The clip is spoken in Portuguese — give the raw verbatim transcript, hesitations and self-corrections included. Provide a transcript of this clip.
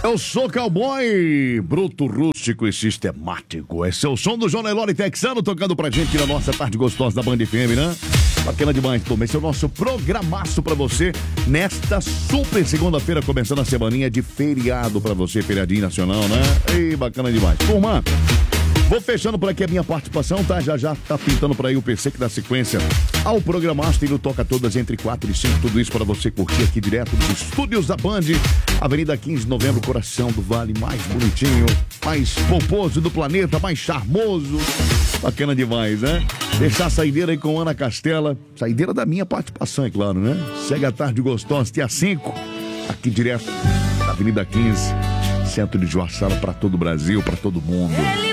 Eu sou cowboy, bruto, rústico e sistemático. Esse é o som do João Nelore Texano tocando pra gente na nossa tarde gostosa da Band F M, né? Bacana demais, pô. Esse é o nosso programaço pra você nesta super segunda-feira, começando a semaninha de feriado pra você, feriadinho nacional, né? Ei, bacana demais. Turma, vou fechando por aqui a minha participação, tá? Já já tá pintando por aí o P C que dá sequência ao programaço e no Toca Todas entre quatro e cinco. Tudo isso para você curtir aqui direto dos estúdios da Band, Avenida quinze de Novembro, coração do Vale, mais bonitinho, mais pomposo do planeta, mais charmoso. Bacana demais, né? Deixar a saideira aí com Ana Castela. Saideira da minha participação, é claro, né? Segue a tarde gostosa, dia cinco, aqui direto da Avenida quinze, centro de Joaçara, para todo o Brasil, para todo mundo.